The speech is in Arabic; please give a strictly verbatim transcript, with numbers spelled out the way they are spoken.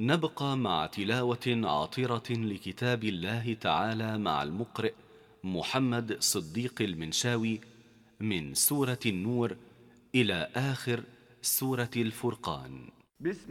نبقى مع تلاوة عاطرة لكتاب الله تعالى مع المقرئ محمد صديق المنشاوي من سورة النور إلى آخر سورة الفرقان. بسم